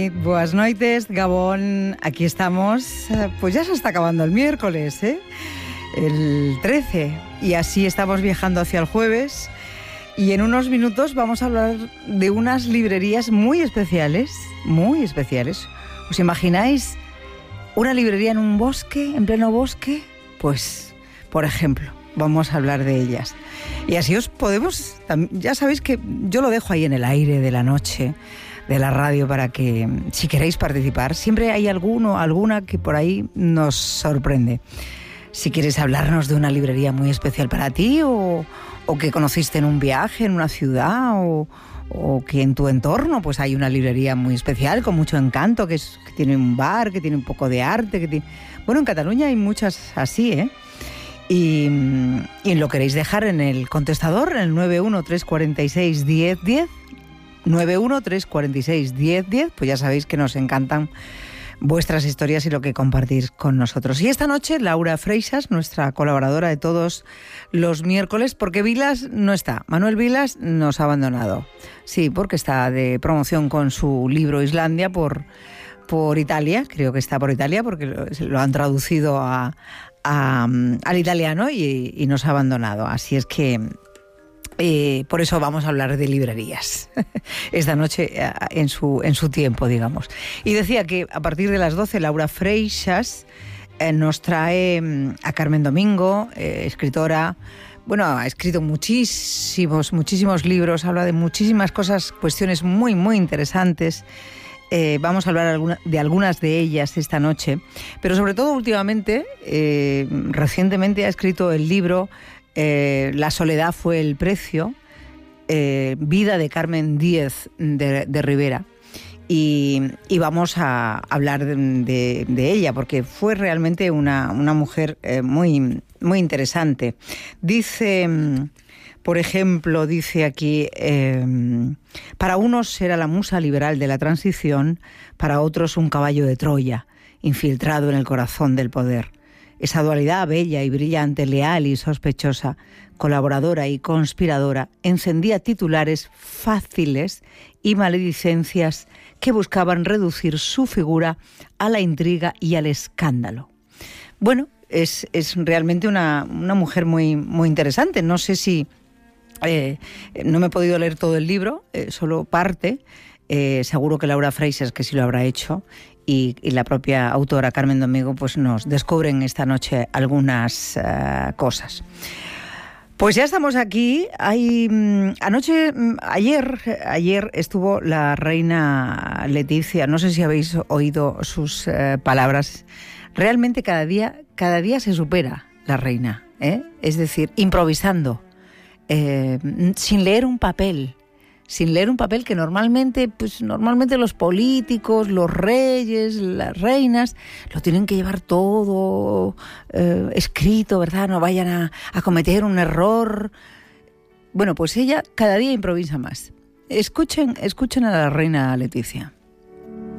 Buenas noites, Gabón. Aquí estamos. Pues ya se está acabando el miércoles, el 13. Y así estamos viajando hacia el jueves. Y en unos minutos vamos a hablar de unas librerías muy especiales. Muy especiales. ¿Os imagináis una librería en un bosque, en pleno bosque? Pues, por ejemplo, vamos a hablar de ellas. Y así os podemos... Ya sabéis que yo lo dejo ahí en el aire de la noche, de la radio, para que, si queréis participar, siempre hay alguna que por ahí nos sorprende. Si quieres hablarnos de una librería muy especial para ti, o que conociste en un viaje, en una ciudad, o que en tu entorno pues hay una librería muy especial, con mucho encanto, que tiene un bar, que tiene un poco de arte, Bueno, en Cataluña hay muchas así, Y lo queréis dejar en el contestador, en el 913461010, 913461010, pues ya sabéis que nos encantan vuestras historias y lo que compartís con nosotros. Y esta noche Laura Freixas, nuestra colaboradora de todos los miércoles, porque Vilas no está. Manuel Vilas nos ha abandonado. Sí, porque está de promoción con su libro Islandia por Italia, creo que está por Italia, porque lo han traducido al italiano y nos ha abandonado. Así es que por eso vamos a hablar de librerías esta noche en su tiempo, digamos. Y decía que a partir de las 12 Laura Freixas nos trae a Carmen Domingo, escritora. Bueno, ha escrito muchísimos libros, habla de muchísimas cosas, cuestiones muy, muy interesantes. Vamos a hablar de algunas de ellas esta noche, pero sobre todo últimamente, recientemente ha escrito el libro La soledad fue el precio, vida de Carmen Díez de Rivera, y vamos a hablar de ella porque fue realmente una mujer muy, muy interesante. Dice... Por ejemplo, dice aquí, para unos era la musa liberal de la transición, para otros un caballo de Troya, infiltrado en el corazón del poder. Esa dualidad bella y brillante, leal y sospechosa, colaboradora y conspiradora, encendía titulares fáciles y maledicencias que buscaban reducir su figura a la intriga y al escándalo. Bueno, es realmente una mujer muy, muy interesante. No sé si... no me he podido leer todo el libro, solo parte. Seguro que Laura Freixas, que sí lo habrá hecho, y la propia autora Carmen Domingo pues nos descubren esta noche algunas cosas. Pues ya estamos aquí. Ayer estuvo la reina Letizia. No sé si habéis oído sus palabras. Realmente cada día se supera la reina, es decir, improvisando. Sin leer un papel que normalmente los políticos, los reyes, las reinas lo tienen que llevar todo escrito, ¿verdad? No vayan a cometer un error. Bueno, pues ella cada día improvisa más. Escuchen a la reina Letizia.